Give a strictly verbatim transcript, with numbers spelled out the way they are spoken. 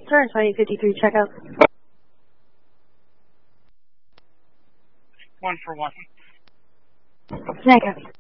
sir. Site fifty-three, check out. One for one. Check out.